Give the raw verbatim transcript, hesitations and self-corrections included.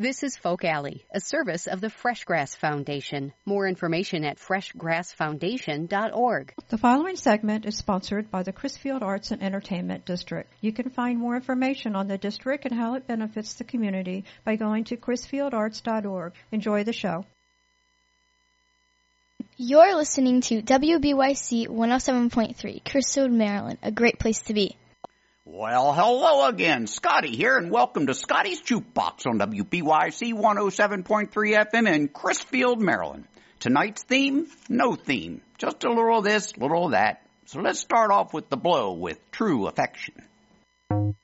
This is Folk Alley, a service of the Fresh Grass Foundation. More information at fresh grass foundation dot org. The following segment is sponsored by the Crisfield Arts and Entertainment District. You can find more information on the district and how it benefits the community by going to crisfield arts dot org. Enjoy the show. You're listening to W B Y C one oh seven point three, Crisfield, Maryland, a great place to be. Well, hello again. Scotty here, and welcome to Scotty's Jukebox on W B Y C one oh seven point three F M in Crisfield, Maryland. Tonight's theme, no theme. Just a little of this, little of that. So let's start off with the blow with True Affection.